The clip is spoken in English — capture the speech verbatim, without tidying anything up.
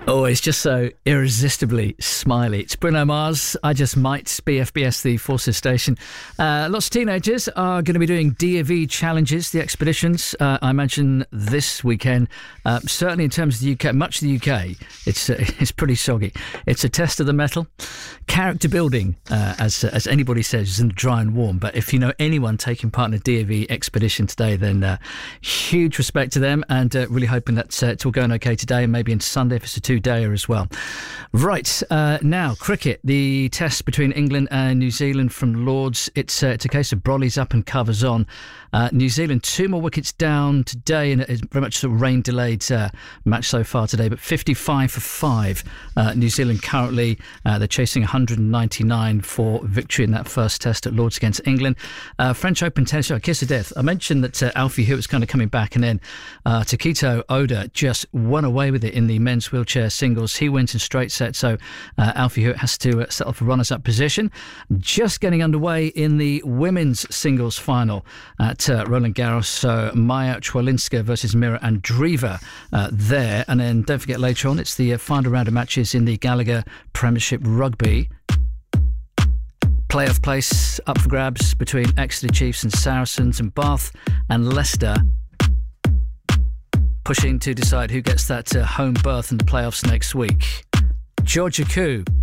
Oh, it's just so irresistibly smiley. It's Bruno Mars, I Just Might, B F B S, the Forces station. Uh, lots of teenagers are going to be doing D A V challenges, the expeditions, uh, I imagine this weekend. Uh, certainly in terms of the U K, much of the U K, it's uh, it's pretty soggy. It's a test of the metal. Character building, uh, as as anybody says, is in the dry and warm. But if you know anyone taking part in a D A V expedition today, then uh, huge respect to them, and uh, really hoping that uh, it's all going okay today, and maybe in Sunday if it's a two-dayer as well. Right, uh, now, cricket. The test between England and New Zealand from Lords. It's, uh, it's a case of Brolly's up and covers on. Uh, New Zealand, two more wickets down today, and it's very much a rain-delayed uh, match so far today, but fifty-five for five. Uh, New Zealand currently, uh, they're chasing one hundred ninety-nine for victory in that first test at Lords against England. Uh, French Open tennis show, kiss of death. I mentioned that uh, Alfie Hewitt was kind of coming back, and then uh, Takito Oda just won away with it in the men's wheelchair singles. He wins in straight sets, so uh, Alfie Hewitt has to uh, settle for runners-up position. Just getting underway in the women's singles final at uh, Roland Garros. So Maya Chwalinska versus Mira Andreeva uh, there. And then don't forget later on, it's the uh, final round of matches in the Gallagher Premiership Rugby. Playoff place up for grabs between Exeter Chiefs and Saracens, and Bath and Leicester pushing to decide who gets that uh, home berth in the playoffs next week. Georgia Koo